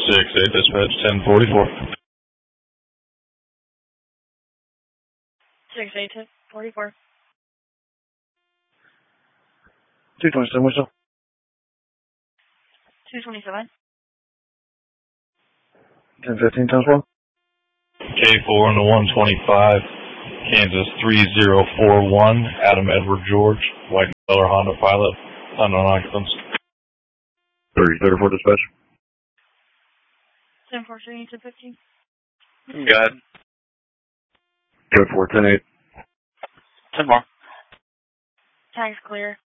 6-8 dispatch 1044. 6-8 44. 227, what's up? 227. 1015 times 1. K4 on the 125, Kansas 3041, Adam Edward George, white color Honda Pilot, unknown occupants. 3034 dispatch. 10-14 to 15. Go ahead. Code 4, 10-8. 10 more. Tag's clear.